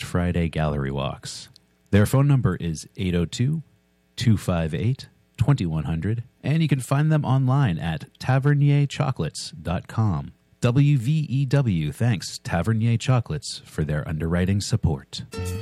Friday gallery walks. Their phone number is 802-258-2100, and you can find them online at tavernierchocolates.com. WVEW thanks Tavernier Chocolates for their underwriting support.